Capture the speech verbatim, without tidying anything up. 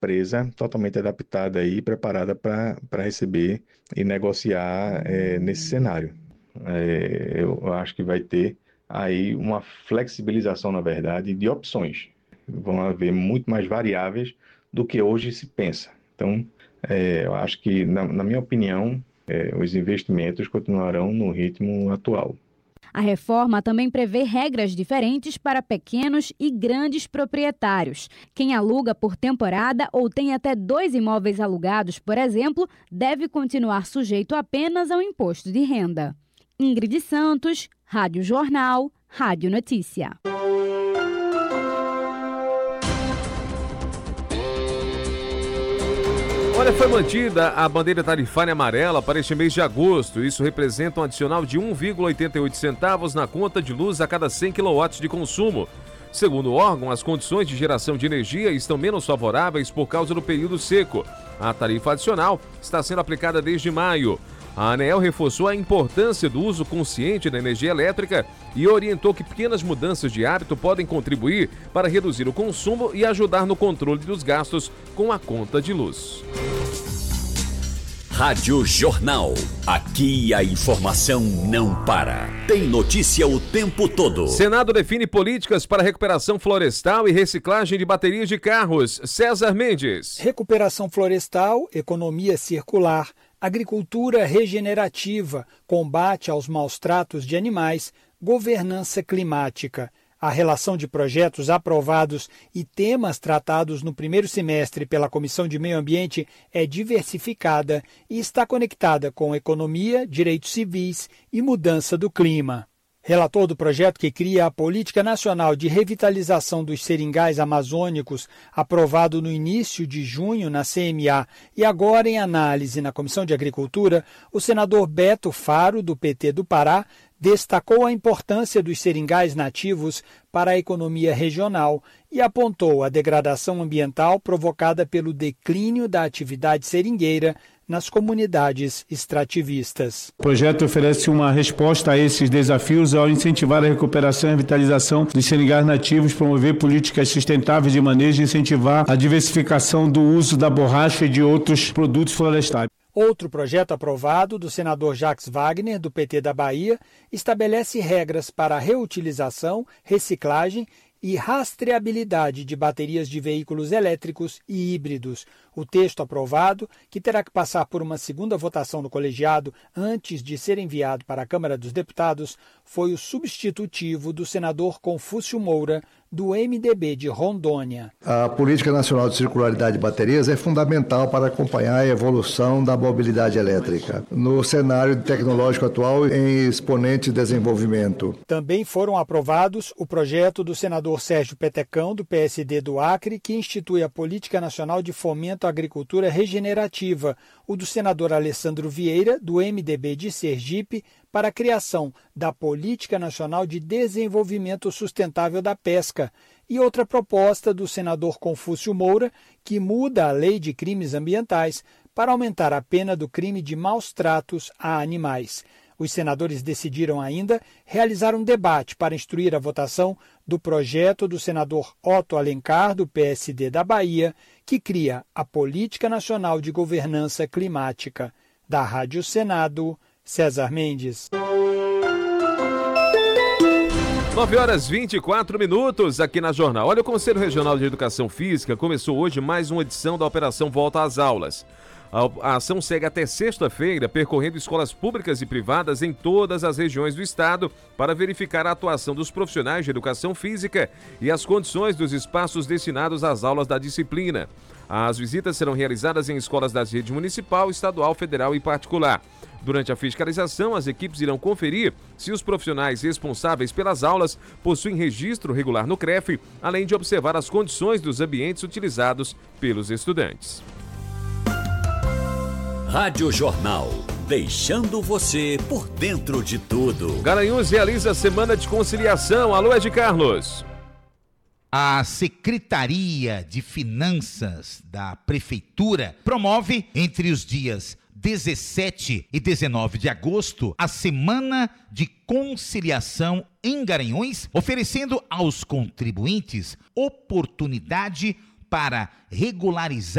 empresa totalmente adaptada e preparada para para receber e negociar é, nesse cenário. É, eu acho que vai ter aí uma flexibilização, na verdade, de opções. Vão haver muito mais variáveis do que hoje se pensa. Então, é, eu acho que, na, na minha opinião, é, os investimentos continuarão no ritmo atual. A reforma também prevê regras diferentes para pequenos e grandes proprietários. Quem aluga por temporada ou tem até dois imóveis alugados, por exemplo, deve continuar sujeito apenas ao imposto de renda. Ingrid Santos, Rádio Jornal, Rádio Notícia. Olha, foi mantida a bandeira tarifária amarela para este mês de agosto. Isso representa um adicional de um vírgula oitenta e oito centavos na conta de luz a cada cem quilowatts de consumo. Segundo o órgão, as condições de geração de energia estão menos favoráveis por causa do período seco. A tarifa adicional está sendo aplicada desde maio. A ANEEL reforçou a importância do uso consciente da energia elétrica e orientou que pequenas mudanças de hábito podem contribuir para reduzir o consumo e ajudar no controle dos gastos com a conta de luz. Rádio Jornal. Aqui a informação não para. Tem notícia o tempo todo. Senado define políticas para recuperação florestal e reciclagem de baterias de carros. César Mendes. Recuperação florestal, economia circular, agricultura regenerativa, combate aos maus tratos de animais, governança climática. A relação de projetos aprovados e temas tratados no primeiro semestre pela Comissão de Meio Ambiente é diversificada e está conectada com economia, direitos civis e mudança do clima. Relator do projeto que cria a Política Nacional de Revitalização dos Seringais Amazônicos, aprovado no início de junho na C M A e agora em análise na Comissão de Agricultura, o senador Beto Faro, do P T do Pará, destacou a importância dos seringais nativos para a economia regional e apontou a degradação ambiental provocada pelo declínio da atividade seringueira nas comunidades extrativistas. O projeto oferece uma resposta a esses desafios ao incentivar a recuperação e revitalização dos seringais nativos, promover políticas sustentáveis de manejo e incentivar a diversificação do uso da borracha e de outros produtos florestais. Outro projeto aprovado, do senador Jacques Wagner, do P T da Bahia, estabelece regras para a reutilização, reciclagem e rastreabilidade de baterias de veículos elétricos e híbridos. O texto aprovado, que terá que passar por uma segunda votação no colegiado antes de ser enviado para a Câmara dos Deputados, foi o substitutivo do senador Confúcio Moura, do M D B de Rondônia. A Política Nacional de Circularidade de Baterias é fundamental para acompanhar a evolução da mobilidade elétrica no cenário tecnológico atual em exponente desenvolvimento. Também foram aprovados o projeto do senador Sérgio Petecão, do P S D do Acre, que institui a Política Nacional de Fomento à Agricultura Regenerativa, o do senador Alessandro Vieira, do M D B de Sergipe, para a criação da Política Nacional de Desenvolvimento Sustentável da Pesca, e outra proposta do senador Confúcio Moura, que muda a Lei de Crimes Ambientais para aumentar a pena do crime de maus tratos a animais. Os senadores decidiram ainda realizar um debate para instruir a votação do projeto do senador Otto Alencar, do P S D da Bahia, que cria a Política Nacional de Governança Climática. Da Rádio Senado, César Mendes. nove horas e vinte e quatro minutos aqui na Jornal. Olha, o Conselho Regional de Educação Física começou hoje mais uma edição da Operação Volta às Aulas. A ação segue até sexta-feira, percorrendo escolas públicas e privadas em todas as regiões do estado para verificar a atuação dos profissionais de educação física e as condições dos espaços destinados às aulas da disciplina. As visitas serão realizadas em escolas das redes municipal, estadual, federal e particular. Durante a fiscalização, as equipes irão conferir se os profissionais responsáveis pelas aulas possuem registro regular no C R E F, além de observar as condições dos ambientes utilizados pelos estudantes. Rádio Jornal, deixando você por dentro de tudo. Garanhuns realiza a Semana de Conciliação. Alô, Ed Carlos. A Secretaria de Finanças da Prefeitura promove entre os dias dezessete e dezenove de agosto a Semana de Conciliação em Garanhuns, oferecendo aos contribuintes oportunidade para regularizar